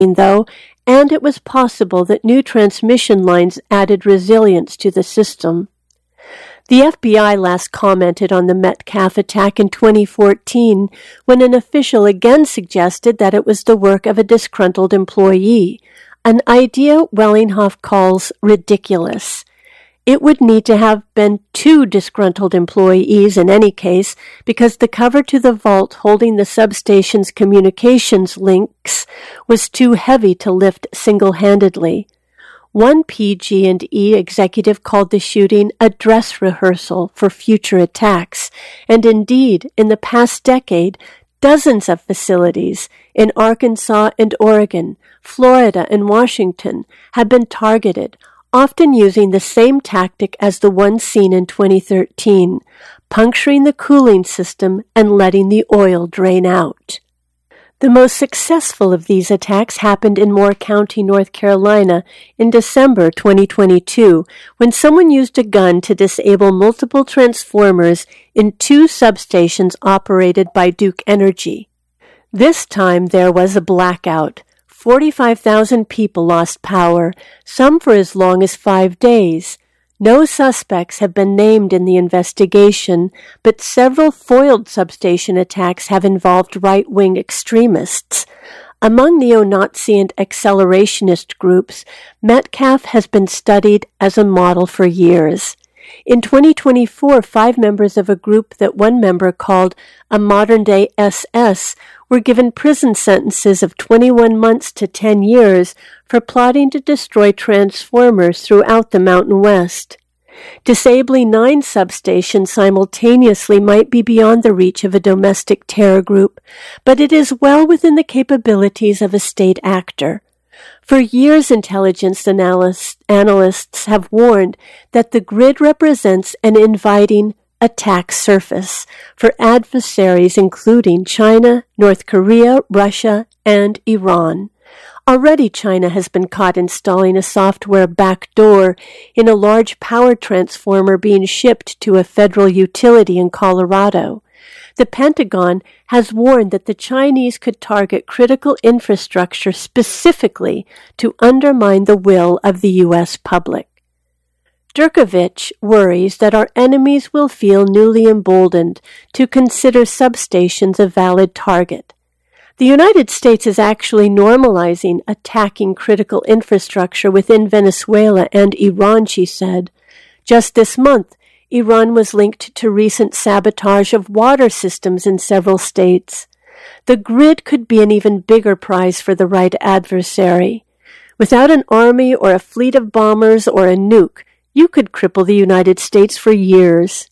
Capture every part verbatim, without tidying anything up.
though, and it was possible that new transmission lines added resilience to the system. The F B I last commented on the Metcalfe attack in twenty fourteen, when an official again suggested that it was the work of a disgruntled employee, an idea Wellinghoff calls ridiculous. It would need to have been two disgruntled employees in any case, because the cover to the vault holding the substation's communications links was too heavy to lift single-handedly. One P G and E executive called the shooting a dress rehearsal for future attacks, and indeed, in the past decade, dozens of facilities in Arkansas and Oregon, Florida and Washington have been targeted, often using the same tactic as the one seen in twenty thirteen, puncturing the cooling system and letting the oil drain out. The most successful of these attacks happened in Moore County, North Carolina, in December twenty twenty-two, when someone used a gun to disable multiple transformers in two substations operated by Duke Energy. This time there was a blackout. forty-five thousand people lost power, some for as long as five days. No suspects have been named in the investigation, but several foiled substation attacks have involved right-wing extremists. Among neo-Nazi and accelerationist groups, Metcalfe has been studied as a model for years. In twenty twenty-four, five members of a group that one member called a modern-day S S were given prison sentences of twenty-one months to ten years for plotting to destroy transformers throughout the Mountain West. Disabling nine substations simultaneously might be beyond the reach of a domestic terror group, but it is well within the capabilities of a state actor. For years, intelligence analysts, analysts have warned that the grid represents an inviting attack surface for adversaries including China, North Korea, Russia, and Iran. Already China has been caught installing a software backdoor in a large power transformer being shipped to a federal utility in Colorado. The Pentagon has warned that the Chinese could target critical infrastructure specifically to undermine the will of the U S public. Durkovich worries that our enemies will feel newly emboldened to consider substations a valid target. The United States is actually normalizing attacking critical infrastructure within Venezuela and Iran, she said. Just this month, Iran was linked to recent sabotage of water systems in several states. The grid could be an even bigger prize for the right adversary. Without an army or a fleet of bombers or a nuke, you could cripple the United States for years.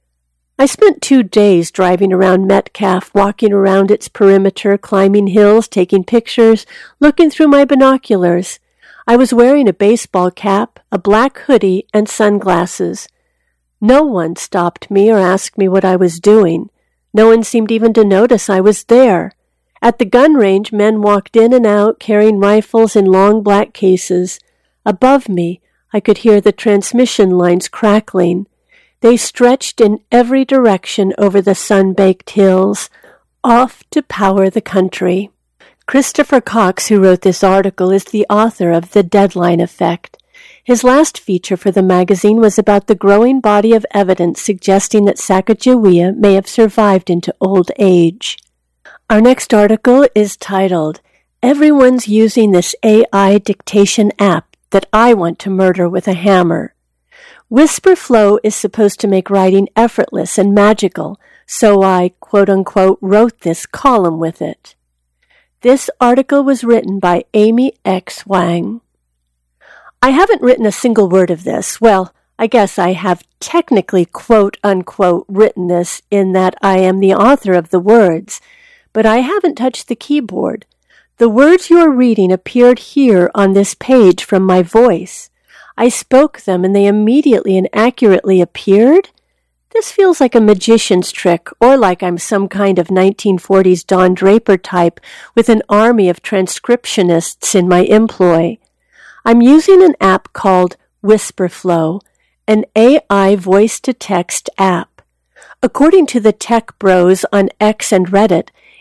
I spent two days driving around Metcalfe, walking around its perimeter, climbing hills, taking pictures, looking through my binoculars. I was wearing a baseball cap, a black hoodie, and sunglasses. No one stopped me or asked me what I was doing. No one seemed even to notice I was there. At the gun range, men walked in and out, carrying rifles in long black cases. Above me, I could hear the transmission lines crackling. They stretched in every direction over the sun-baked hills, off to power the country. Christopher Cox, who wrote this article, is the author of The Deadline Effect. His last feature for the magazine was about the growing body of evidence suggesting that Sacagawea may have survived into old age. Our next article is titled, Everyone's Using This A I Dictation App That I Want to Murder with a Hammer. WhisperFlow is supposed to make writing effortless and magical, so I, quote-unquote, wrote this column with it. This article was written by Amy X. Wang. I haven't written a single word of this. Well, I guess I have technically, quote-unquote, written this in that I am the author of the words, but I haven't touched the keyboard. The words you are reading appeared here on this page from my voice. I spoke them and they immediately and accurately appeared? This feels like a magician's trick, or like I'm some kind of nineteen forties Don Draper type with an army of transcriptionists in my employ. I'm using an app called WhisperFlow, an A I voice-to-text app. According to the tech bros on X and Reddit,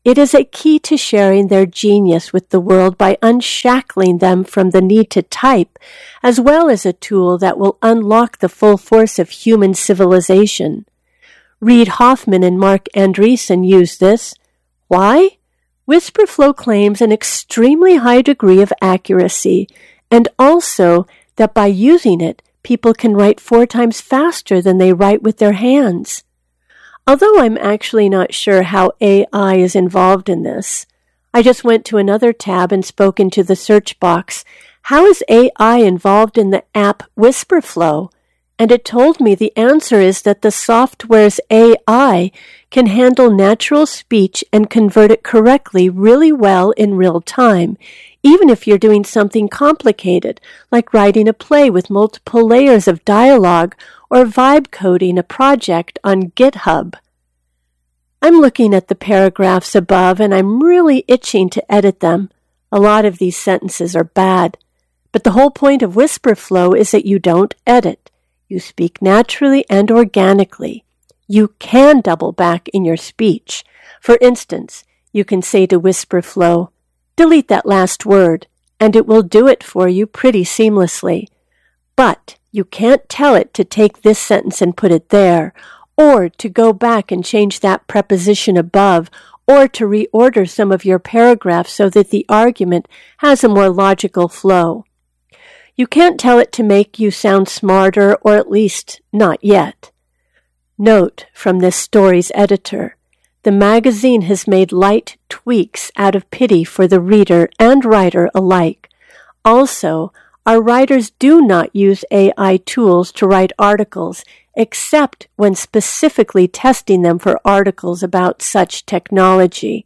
It is a key to sharing their genius with the world by unshackling them from the need to type, as well as a tool that will unlock the full force of human civilization. Reid Hoffman and Marc Andreessen use this. Why? WhisperFlow claims an extremely high degree of accuracy, and also that by using it, people can write four times faster than they write with their hands. Although I'm actually not sure how A I is involved in this, I just went to another tab and spoke into the search box, how is A I involved in the app WhisperFlow? And it told me the answer is that the software's A I can handle natural speech and convert it correctly really well in real time, even if you're doing something complicated, like writing a play with multiple layers of dialogue or vibe coding a project on GitHub. I'm looking at the paragraphs above and I'm really itching to edit them. A lot of these sentences are bad. But the whole point of WhisperFlow is that you don't edit. You speak naturally and organically. You can double back in your speech. For instance, you can say to WhisperFlow, delete that last word, and it will do it for you pretty seamlessly. But you can't tell it to take this sentence and put it there, or to go back and change that preposition above, or to reorder some of your paragraphs so that the argument has a more logical flow. You can't tell it to make you sound smarter, or at least not yet. Note from this story's editor, the magazine has made light tweaks out of pity for the reader and writer alike. Also, our writers do not use A I tools to write articles, except when specifically testing them for articles about such technology.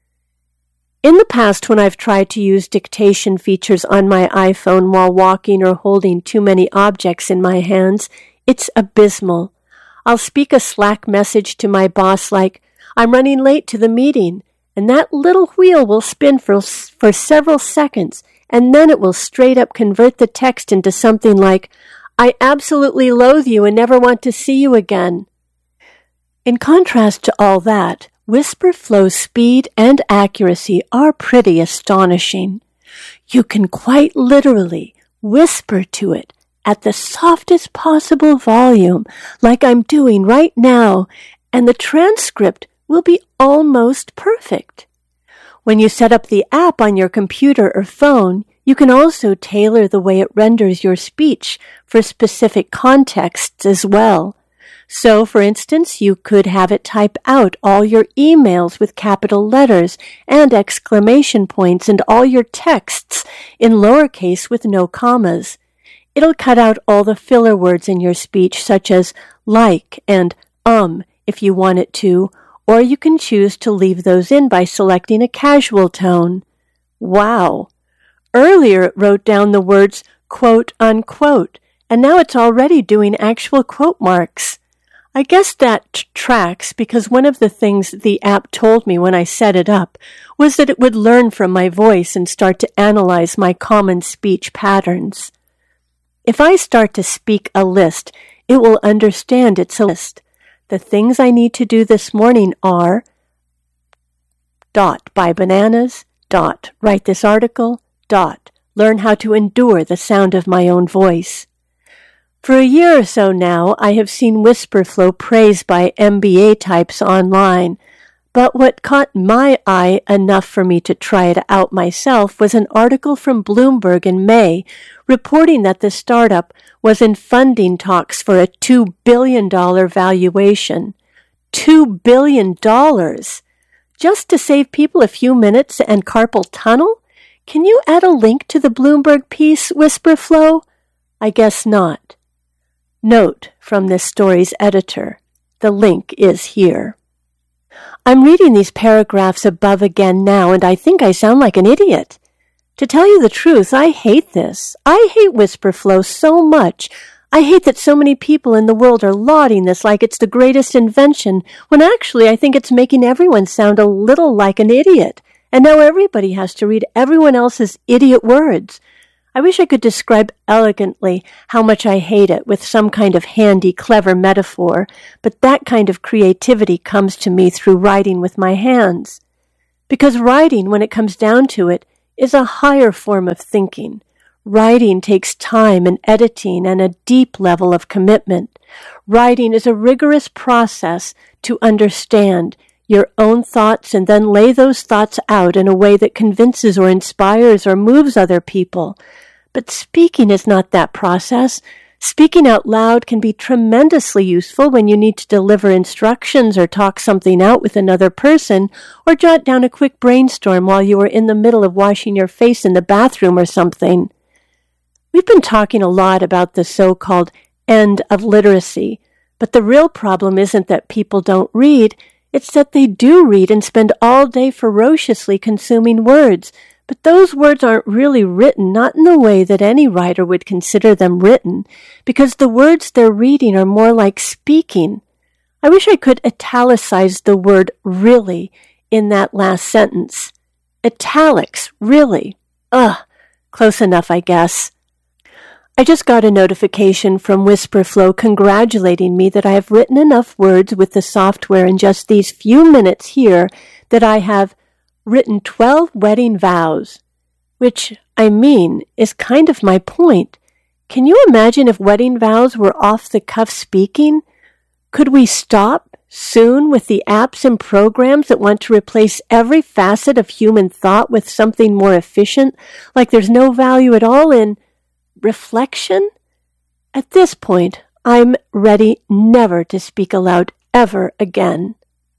In the past, when I've tried to use dictation features on my iPhone while walking or holding too many objects in my hands, it's abysmal. I'll speak a Slack message to my boss like, I'm running late to the meeting, and that little wheel will spin for, for several seconds, and then it will straight up convert the text into something like, I absolutely loathe you and never want to see you again. In contrast to all that, WhisperFlow's speed and accuracy are pretty astonishing. You can quite literally whisper to it at the softest possible volume, like I'm doing right now, and the transcript will be almost perfect. When you set up the app on your computer or phone, you can also tailor the way it renders your speech for specific contexts as well. So, for instance, you could have it type out all your emails with capital letters and exclamation points and all your texts in lowercase with no commas. It'll cut out all the filler words in your speech, such as like and um, if you want it to, or you can choose to leave those in by selecting a casual tone. Wow! Earlier it wrote down the words quote unquote, and now it's already doing actual quote marks. I guess that t- tracks because one of the things the app told me when I set it up was that it would learn from my voice and start to analyze my common speech patterns. If I start to speak a list, it will understand it's a list. The things I need to do this morning are dot buy bananas, dot write this article, dot learn how to endure the sound of my own voice. For a year or so now, I have seen WhisperFlow praised by M B A types online, but what caught my eye enough for me to try it out myself was an article from Bloomberg in May reporting that the startup was in funding talks for a two billion dollars valuation. two billion dollars! Just to save people a few minutes and carpal tunnel? Can you add a link to the Bloomberg piece, WhisperFlow? I guess not. Note from this story's editor, the link is here. I'm reading these paragraphs above again now, and I think I sound like an idiot. To tell you the truth, I hate this. I hate WhisperFlow so much. I hate that so many people in the world are lauding this like it's the greatest invention, when actually I think it's making everyone sound a little like an idiot. And now everybody has to read everyone else's idiot words. I wish I could describe elegantly how much I hate it with some kind of handy, clever metaphor, but that kind of creativity comes to me through writing with my hands. Because writing, when it comes down to it, is a higher form of thinking. Writing takes time and editing and a deep level of commitment. Writing is a rigorous process to understand your own thoughts and then lay those thoughts out in a way that convinces or inspires or moves other people. But speaking is not that process. Speaking out loud can be tremendously useful when you need to deliver instructions or talk something out with another person or jot down a quick brainstorm while you are in the middle of washing your face in the bathroom or something. We've been talking a lot about the so-called end of literacy, but the real problem isn't that people don't read, it's that they do read and spend all day ferociously consuming words, but those words aren't really written, not in the way that any writer would consider them written, because the words they're reading are more like speaking. I wish I could italicize the word really in that last sentence. Italics, really. Ugh, close enough, I guess. I just got a notification from WhisperFlow congratulating me that I have written enough words with the software in just these few minutes here that I have written twelve wedding vows, which, I mean, is kind of my point. Can you imagine if wedding vows were off-the-cuff speaking? Could we stop soon with the apps and programs that want to replace every facet of human thought with something more efficient, like there's no value at all in reflection? At this point, I'm ready never to speak aloud ever again.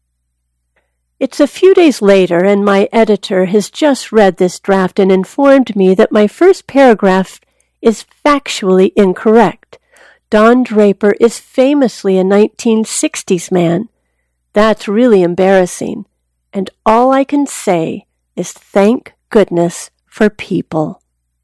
It's a few days later, and my editor has just read this draft and informed me that my first paragraph is factually incorrect. Don Draper is famously a nineteen sixties man. That's really embarrassing, and all I can say is thank goodness for people.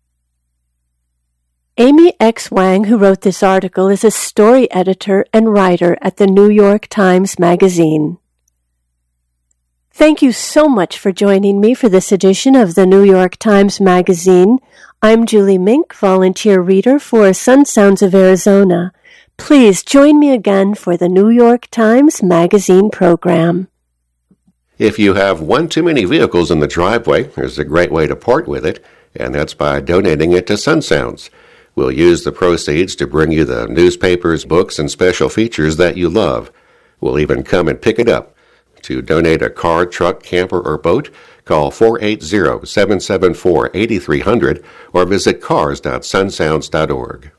Amy X. Wang, who wrote this article, is a story editor and writer at the New York Times Magazine. Thank you so much for joining me for this edition of the New York Times Magazine. I'm Julie Mink, volunteer reader for Sun Sounds of Arizona. Please join me again for the New York Times Magazine program. If you have one too many vehicles in the driveway, there's a great way to part with it, and that's by donating it to Sun Sounds. We'll use the proceeds to bring you the newspapers, books, and special features that you love. We'll even come and pick it up. To donate a car, truck, camper, or boat, call four eight zero, seven seven four, eight three zero zero or visit cars dot sun sounds dot org.